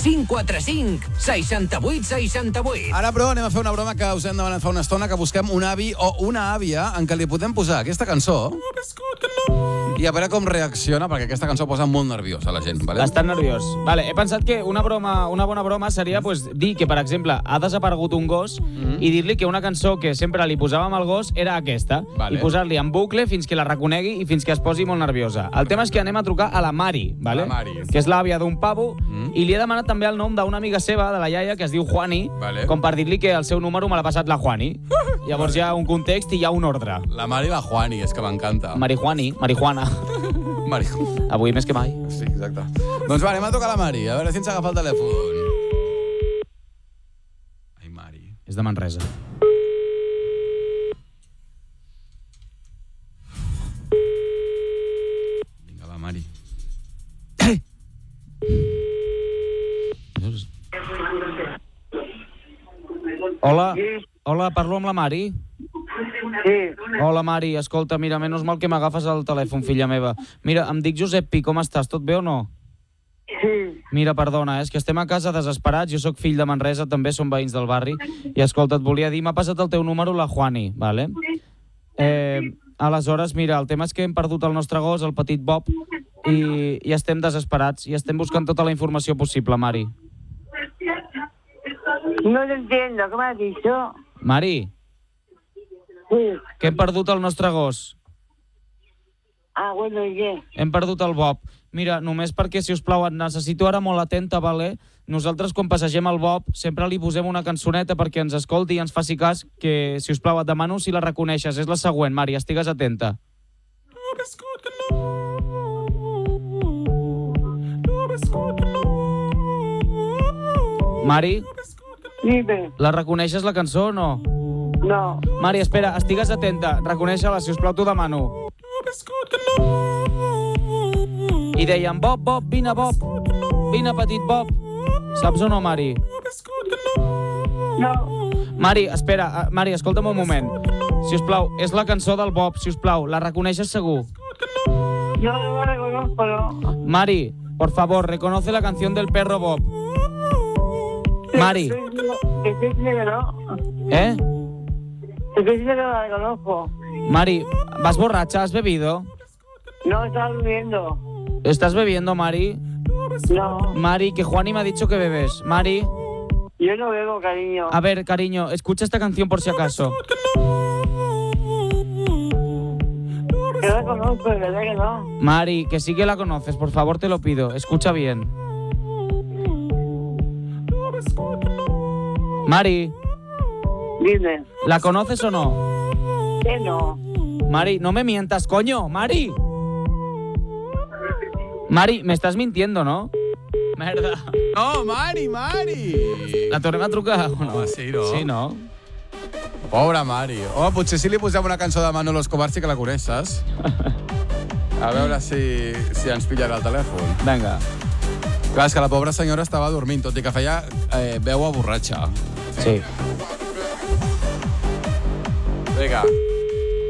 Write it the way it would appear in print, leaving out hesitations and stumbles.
545 68 68. Ara, però, anem a fer una broma que us hem demanat fa una estona, que busquem un avi o una àvia en què li podem posar aquesta cançó i a veure com reacciona, perquè aquesta cançó posa molt nerviós a la gent, vale? Estan nerviós. Vale, he pensat que una bona broma seria dir que, per exemple, ha desaparegut un gos i dir-li que una cançó que sempre li posàvem al gos era aquesta, vale, i posar-li en bucle fins que la reconegui i fins que es posi molt nerviosa. El tema és que anem a trucar a la Mari, vale? La Mari. Que és l'àvia d'un pavo, i li he demanat també el nom d'una amiga seva, de la iaia, que es diu Juani, vale, com per dir-li que el seu número me l'ha passat la Juani. Llavors hi ha un context i hi ha un ordre. La Mari i la Juani, és que m'encanta. Marihuana. Avui més que mai. Sí, exacte. Doncs va, anem a tocar la Mari, a veure si ens agafa el telèfon. Ai, Mari. És de Manresa. Vinga, va, Mari. Hola, parlo amb la Mari? Sí. Hola, Mari, escolta, mira, menys mal que m'agafes el telèfon, filla meva. Mira, em dic Josep Pi, com estàs? Tot bé o no? Sí. Mira, perdona, és que estem a casa desesperats, jo sóc fill de Manresa, també som veïns del barri, i escolta, et volia dir, m'ha passat el teu número la Juani, vale? Aleshores, mira, el tema és que hem perdut el nostre gos, el petit Bob, i estem desesperats, i estem buscant tota la informació possible, Mari. No te entiendo, ¿qué me has dicho? Mari, Sí. que hem perdut el nostre gos. Ah, bueno, ¿y qué? Hem perdut el Bob. Mira, només perquè, si us plau, et necessito ara molt atenta, vale? Nosaltres, quan passegem el Bob, sempre li posem una cançoneta perquè ens escolti i ens faci cas, que, si us plau, et demano si la reconeixes. És la següent, Mari, estigues atenta. Mari, Dime. la reconeixes, la cançó, o no? No. Mari, espera, estigues atenta. Reconeix-la, si us plau, t'ho demano. I deien, Bob, vine, Bob. Vine, petit Bob. Saps o no, Mari? No. Mari, espera, Mari, escolta'm un moment. Si us plau, és la cançó del Bob, si us plau. La reconeixes segur? Yo no lo reconozco, no. Mari, por favor, reconoce la canción del perro Bob. Mari. Estoy diciendo que no. ¿Eh? Estoy diciendo que no la reconozco. Mari, ¿vas borracha? ¿Has bebido? No, estaba durmiendo. ¿Estás bebiendo, Mari? No. Mari, que Juani me ha dicho que bebes. Mari. Yo no bebo, cariño. A ver, cariño, escucha esta canción por si acaso. Que la conozco, de verdad que no. Mari, que sí que la conoces, por favor, te lo pido. Escucha bien. Mari, Dime. ¿la conoces o no? Que no. Mari, no me mientas, coño, Mari. Mari, me estás mintiendo, ¿no? Merda. No, Mari! La tornem a trucar o no? Home, sí, no? Sí, no? Pobra Mari. Oh, potser si li posem una cançó de Manolo Escobar sí que la coneixes. A veure si ens pillarà el telèfon. Vinga. Clar, és que la pobra senyora estava dormint, tot i que feia veu a borratxa. Sí. Vinga.